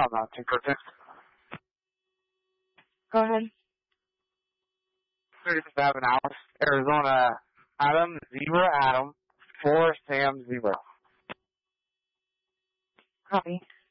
not Tinkerton. Go ahead. 37 Alice, Arizona, Adam, 0, Adam, 4, Sam, 0. Copy.